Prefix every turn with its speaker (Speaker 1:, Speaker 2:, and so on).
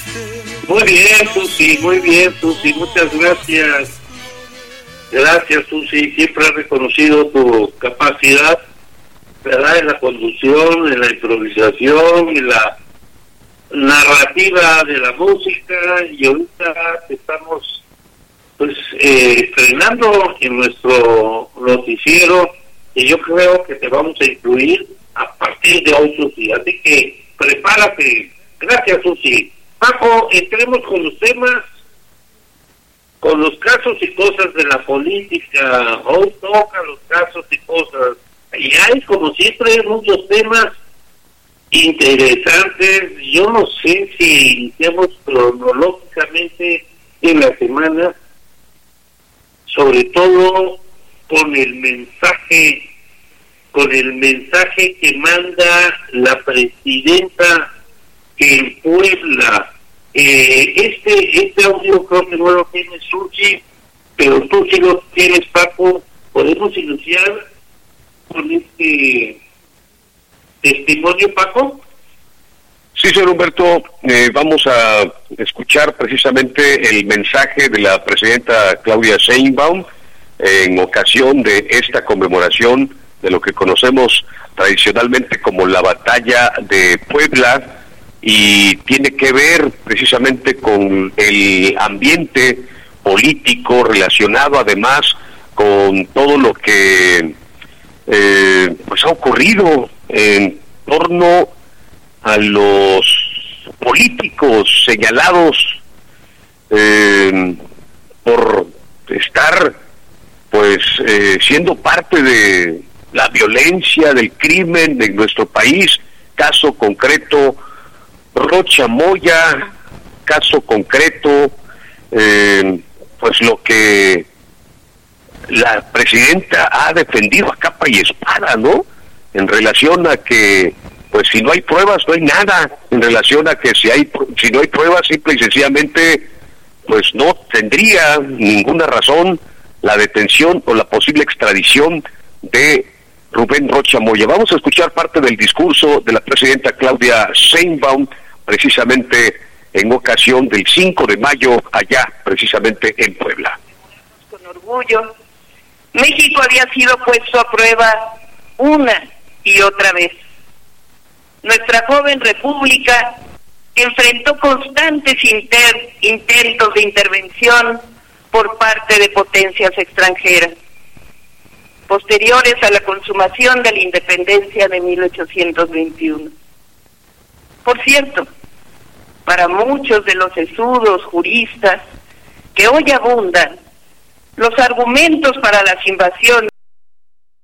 Speaker 1: Muy bien, Susi, muchas gracias. Gracias, Susi, siempre he reconocido tu capacidad, ¿verdad?, en la conducción, en la improvisación, en la narrativa de la música, y ahorita estamos estrenando en nuestro noticiero, y yo creo que te vamos a incluir a partir de hoy, Susi, así que prepárate. Gracias, Susi. Paco, entremos con los temas, con los casos y cosas de la política. Hoy toca los casos y cosas, y hay, como siempre, muchos temas interesantes. Yo no sé si iniciamos cronológicamente en la semana, sobre todo con el mensaje que manda la presidenta en Puebla. Este audio creo que no lo tiene Susi, pero tú sí lo tienes, Paco. ¿Podemos iniciar con este testimonio, Paco?
Speaker 2: Sí, señor Humberto, vamos a escuchar precisamente el mensaje de la presidenta Claudia Sheinbaum en ocasión de esta conmemoración de lo que conocemos tradicionalmente como la Batalla de Puebla, y tiene que ver precisamente con el ambiente político relacionado además con todo lo que ha ocurrido en torno a los políticos señalados por estar siendo parte de la violencia, del crimen de nuestro país. Caso concreto Rocha Moya, caso concreto lo que la presidenta ha defendido a capa y espada, ¿no?, en relación a que si no hay pruebas no hay nada, en relación a que si no hay pruebas, simple y sencillamente no tendría ninguna razón la detención o la posible extradición de Rubén Rocha Moya. Vamos a escuchar parte del discurso de la presidenta Claudia Sheinbaum, precisamente en ocasión del 5 de mayo, allá precisamente en Puebla.
Speaker 3: Con orgullo, México había sido puesto a prueba una y otra vez. Nuestra joven república enfrentó constantes intentos de intervención por parte de potencias extranjeras, posteriores a la consumación de la independencia de 1821. Por cierto, para muchos de los sesudos juristas que hoy abundan, los argumentos para las invasiones